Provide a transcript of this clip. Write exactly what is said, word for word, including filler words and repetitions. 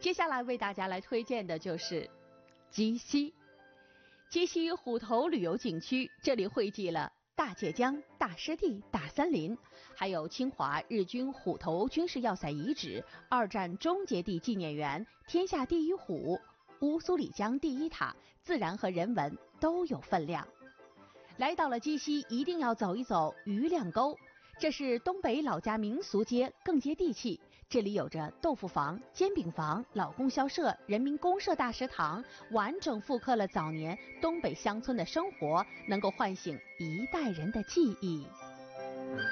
接下来为大家来推荐的就是鸡西。鸡西虎头旅游景区，这里汇集了大界江、大湿地、大森林，还有清华日军虎头军事要塞遗址、二战终结地纪念园、天下第一虎、乌苏里江第一塔，自然和人文都有分量。来到了鸡西，一定要走一走余亮沟，这是东北老家民俗街，更接地气。这里有着豆腐房、煎饼房、老供销社、人民公社大食堂，完整复刻了早年东北乡村的生活，能够唤醒一代人的记忆。